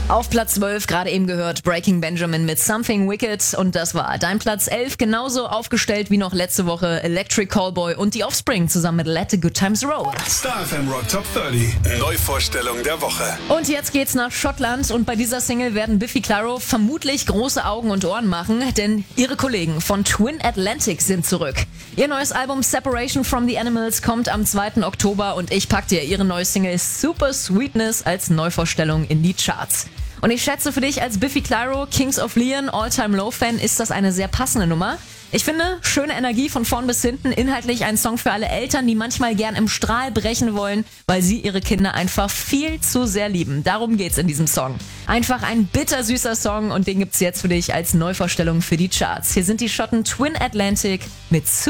Auf Platz 12 gerade eben gehört Breaking Benjamin mit Something Wicked und das war dein Platz 11, genauso aufgestellt wie noch letzte Woche Electric Callboy und die Offspring zusammen mit Let the Good Times Roll. Star FM Rock Top 30, Neuvorstellung der Woche. Und jetzt geht's nach Schottland und bei dieser Single werden Biffy Clyro vermutlich große Augen und Ohren machen, denn ihre Kollegen von Twin Atlantic sind zurück. Ihr neues Album Separation from the Animals kommt am 2. Oktober und ich pack dir ihre neue Single Super Sweetness als Neuvorstellung in die Charts. Und ich schätze, für dich als Biffy Clyro, Kings of Leon, All-Time-Low-Fan ist das eine sehr passende Nummer. Ich finde, schöne Energie von vorn bis hinten, inhaltlich ein Song für alle Eltern, die manchmal gern im Strahl brechen wollen, weil sie ihre Kinder einfach viel zu sehr lieben. Darum geht's in diesem Song. Einfach ein bittersüßer Song und den gibt's jetzt für dich als Neuvorstellung für die Charts. Hier sind die Schotten Twin Atlantic mit